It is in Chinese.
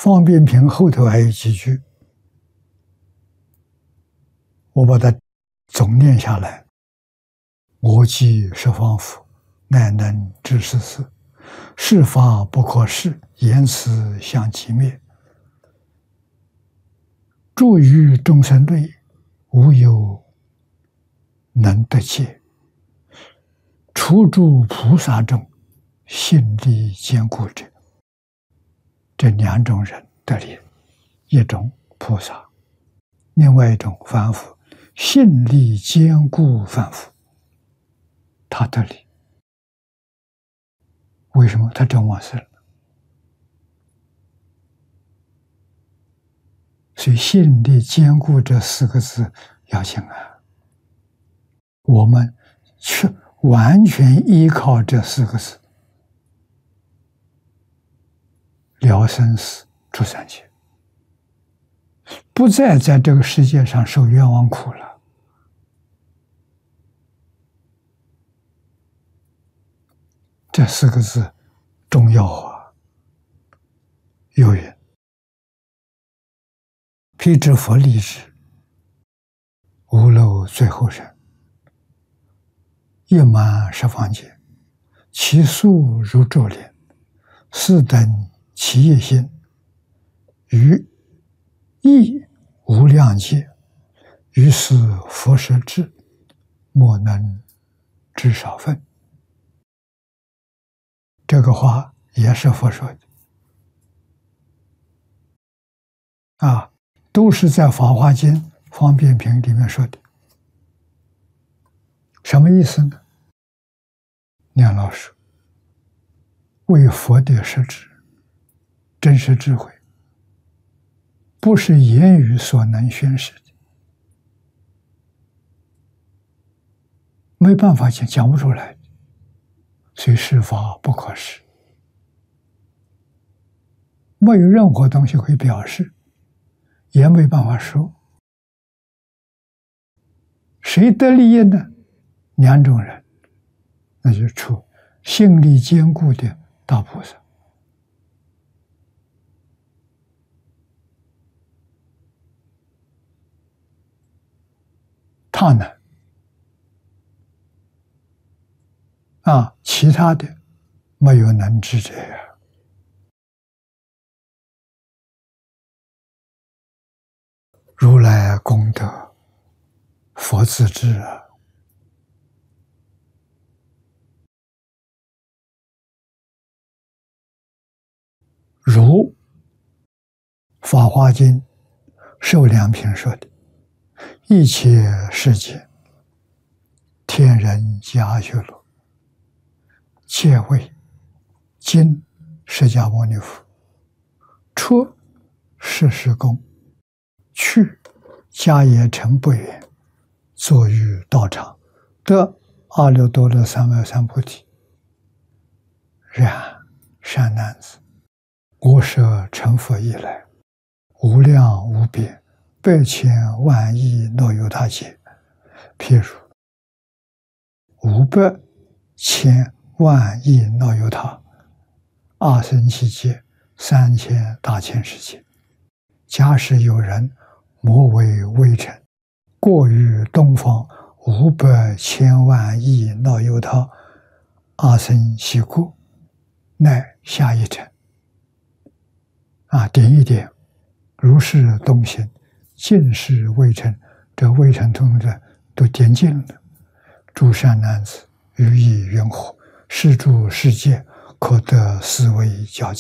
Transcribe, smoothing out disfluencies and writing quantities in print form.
方便品后头还有几句，我把它总念下来。我既十方佛，乃能知世事。世法不可视，言辞相即灭。住于众生内，无有能得戒。处诸菩萨中，信力坚固者。这两种人得力，一种菩萨，另外一种凡夫，信力坚固凡夫，他得力。为什么他真往生了？所以信力坚固这四个字要紧啊！我们去完全依靠这四个字，了生死出三界，不再在这个世界上受冤枉苦了。这四个字重要啊！有云：辟支佛立志，无漏最后生，一满十方界，其数如昼年，四等其一心，于亦无量界，于是佛设智，莫能知少分。这个话也是佛说的都是在《法华经·方便品》里面说的。什么意思呢？念老师为佛的实质，真实智慧，不是言语所能宣示的，没办法讲不出来的，所以世法不可视，没有任何东西可以表示，也没办法说。谁得利益呢？两种人，那就是处信力坚固的大菩萨。他能其他的没有能知者呀。如来功德，佛自知啊！如《法华经·受量品》说的：“一切世界，天人及阿修罗，皆为今释迦牟尼佛出世事功，去迦叶城不远，坐于道场，得阿耨多罗三藐三菩提。然善男子，我设成佛以来，无量无边，百千万亿若有他劫，譬如500千万亿若有他，阿僧祇劫3000大千世界。假使有人莫为微尘，过于东方500千万亿若有他，阿僧祇国，乃下一尘。”点一点，如是东行，尽是微尘，这微尘通的都点尽了。诸善男子，予以云何？是诸世界，可得思维较近。